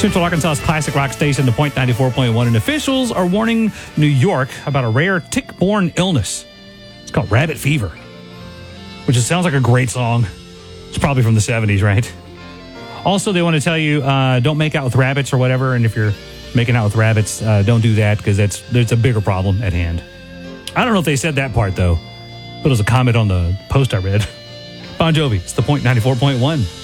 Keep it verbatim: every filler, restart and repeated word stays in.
Central Arkansas's classic rock station, the Point ninety-four point one, and officials are warning New York about a rare tick-borne illness. It's called rabbit fever, which just sounds like a great song. It's probably from the seventies, right? Also, they want to tell you, uh, don't make out with rabbits or whatever, and if you're making out with rabbits, uh, don't do that because that's there's a bigger problem at hand. I don't know if they said that part, though, but it was a comment on the post I read. Bon Jovi, it's the Point ninety-four point one.